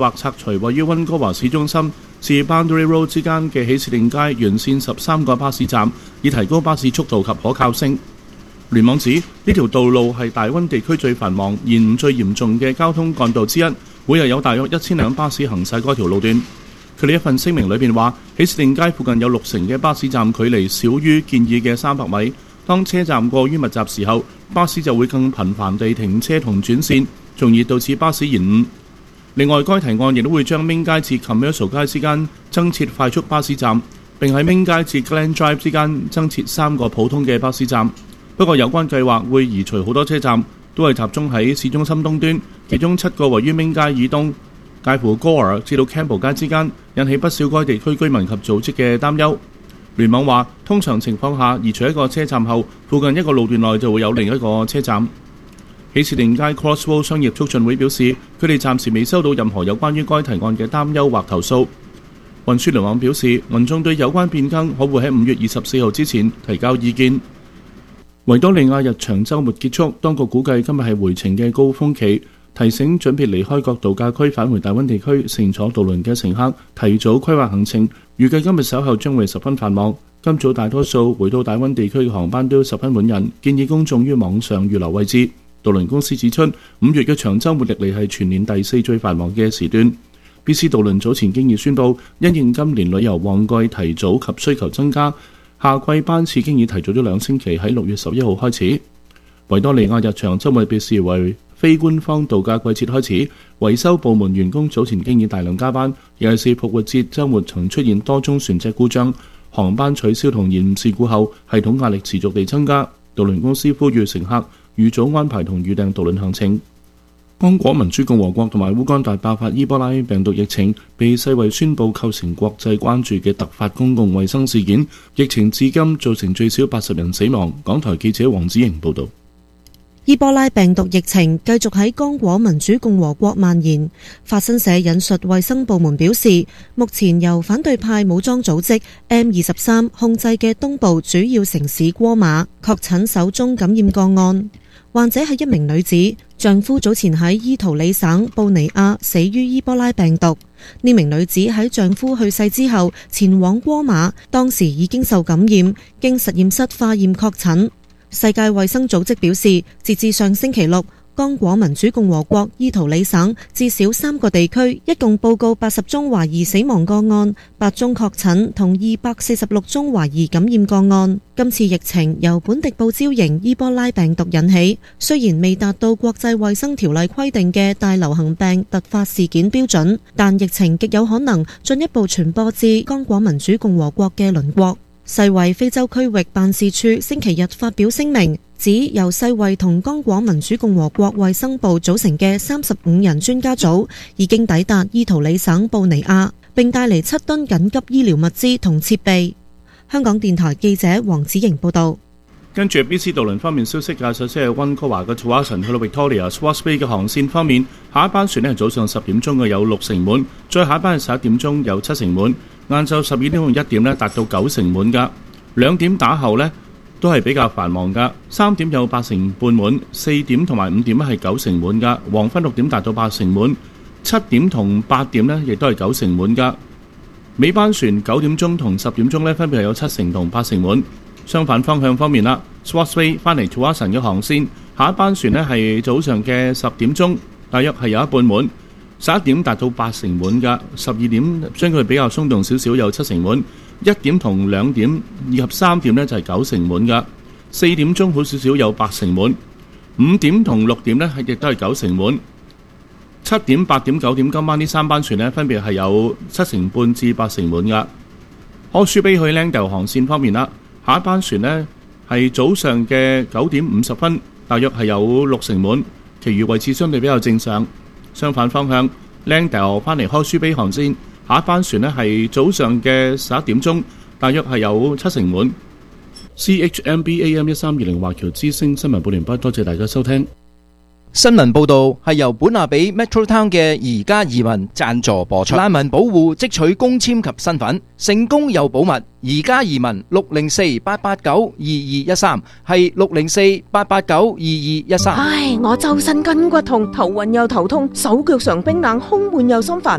劃拆除位於溫哥華市中心至 Boundary Road 之間嘅喜士定街沿線13個巴士站，以提高巴士速度及可靠性。聯網指呢條道路係大溫地區最繁忙、延誤最嚴重嘅交通幹道之一，每日有大約1000輛巴士行駛該條路段。佢哋一份聲明裏邊話，喜士定街附近有60%嘅巴士站距離少於建議嘅300米。當車站過於密集時候，巴士就會更頻繁地停車同轉線，從而導致巴士延誤。另外，該提案亦都會將 Main 街至 Commercial 街之間增設快速巴士站，並喺 Main 街至 Glen Drive 之間增設3個普通嘅巴士站。不過，有關計劃會移除好多車站，都係集中喺市中心東端，其中7個位於 Main 街以東，介乎 Gore 至到 Campbell 街之間，引起不少該地區居民及組織嘅擔憂。聯網話，通常情況下，移除一個車站後，附近一個路段內就會有另一個車站。喜士定街 Crossroad 商業促進會表示，佢哋暫時未收到任何有關於該提案嘅擔憂或投訴。運輸聯網表示，民眾對有關變更可會喺5月24號之前提交意見。維多利亞日長週末結束，當局估計今日係回程嘅高峰期，提醒準備離開各度假區返回大溫地區乘坐渡輪嘅乘客提早規劃行程，預計今日稍後將會十分繁忙。今早大多數回到大溫地區嘅航班都十分滿人，建議公眾於網上預留位置。渡輪公司指出，5月嘅長週末歷嚟係全年第4最繁忙嘅時段。BC 渡輪早前經已宣布，因應今年旅遊旺季提早及需求增加，夏季班次經已提早咗2星期，喺6月11號開始。維多利亞日長週末被視為非官方度假季節開始，維修部門員工早前經已大量加班，尤其是復活節週末曾出現多宗船隻故障、航班取消同延誤事故後，系統壓力持續地增加。渡輪公司呼籲乘客預早安排同預訂渡輪行程。剛果民主共和國同埋烏干達爆發伊波拉病毒疫情，被世衛宣布構成國際關注嘅突發公共衛生事件。疫情至今造成最少80人死亡。港台記者黃子瑩報導。 伊波拉病毒疫情繼續喺剛果民主共和國蔓延。法新社引述衛生部門表示，目前由反對派武裝組織 M23 控制嘅東部主要城市戈馬確診首宗感染個案，患者係一名女子，丈夫早前喺伊圖里省布尼亞死於伊波拉病毒。呢名女子喺丈夫去世之後前往戈馬，當時已經受感染，經實驗室化驗確診。世界衛生組織表示，截至上星期六，剛果民主共和國伊圖里省至少3個地區一共報告80宗懷疑死亡個案、8宗確診同246宗懷疑感染個案。今次疫情由本迪布礁型伊波拉病毒引起，雖然未達到國際衛生條例規定嘅大流行病突發事件標準，但疫情極有可能進一步傳播至剛果民主共和國嘅鄰國。世衛非洲區域辦事處星期日發表聲明，指由世衛同剛果民主共和國衛生部組成嘅35人專家組已經抵達伊圖里省布尼亞，並帶嚟7噸緊急醫療物資同設備。香港電台記者黃子瑩報道。 跟住 BC 渡輪方面消息，首先係溫哥華嘅 Tsawwassen 去到 Victoria Swartz Bay 嘅航線方面，下一班船係早上10點鐘嘅有6成滿，再下一班係11點鐘有7成滿，晏晝12點同1點達到9成滿㗎。2點打後呢都係比較繁忙㗎，3點有8成半滿，4點同埋5點係9成滿㗎，黃昏6點達到8成滿，7點同8點呢亦都係9成滿㗎。尾班船9點鐘同10點鐘呢分別係有7成同8成滿。相反方向方面啦 ，Swartz Bay 翻嚟 Tsawwassen 嘅航線，下一班船呢係早上嘅10點鐘，大約係有一半滿，11點達到8成滿㗎，12點相對比較鬆動少少，有7成滿，1點同2點以及3點呢就係9成滿㗎，4點鐘好少少有8成滿，5點同6點呢亦都係9成滿，7點、8點、9點今晚呢3班船呢分別係有7成半至8成滿㗎。柯舒比去 Langdale 航線方面啦。下一班船呢係早上嘅9點50分，大約係有6成滿，其餘位置相對比較正常。相反方向 Langdale 翻嚟柯舒比航線，下一班船呢係早上嘅11點鐘，大約係有7成滿。CHMB AM 1320華僑之聲新聞報完畢，多謝大家收聽。 新聞報導係由本亞比 Metrotown 嘅宜家移民贊助播出。難民保護即取工簽及身份，成功又保密。宜家移民604-889-2213係604-889-2213。 唉，我周身筋骨痛，頭暈又頭痛，手腳常冰冷，胸悶又心煩。